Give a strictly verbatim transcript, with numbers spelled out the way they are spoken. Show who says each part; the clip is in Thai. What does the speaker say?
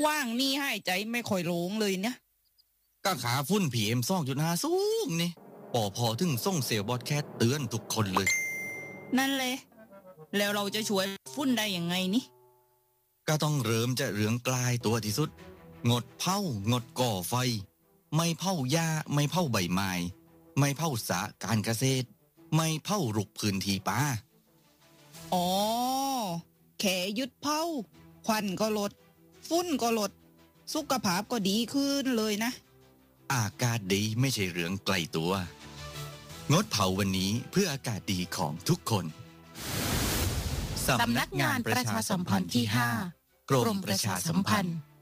Speaker 1: ว่างนี่หายใจไม่ค่อยโล่งเลยเนี่ย
Speaker 2: ก็ขาฝุ่น พี เอ็ม สองจุดห้า สูงนี่ปอพอถึงส่งเซลล์บอดแคสต์เตือนทุกคนเลย
Speaker 1: นั่นเลยแล้วเราจะช่วยฝุ่นได้ยังไงนี่
Speaker 2: ก็ต้องเริ่มจะเรื่องกลายตัวที่สุดงดเผางดก่อไฟไม่เผาหญ้าไม่เผาใบไม้ไม่เผาสาการเกษตรไม่เผารุกพื้นที่ป่า
Speaker 1: อ๋อแค่ยุดเผาควันก็ลดฝุ่นก็ลดสุขภาพก็ดีขึ้นเลยนะ
Speaker 2: อากาศดีไม่ใช่เรื่องไกลตัวงดเผาวันนี้เพื่ออากาศดีของทุกคน
Speaker 3: สำนักงานประชาสัมพันธ์ที่ห้ากรมประชาสัมพันธ์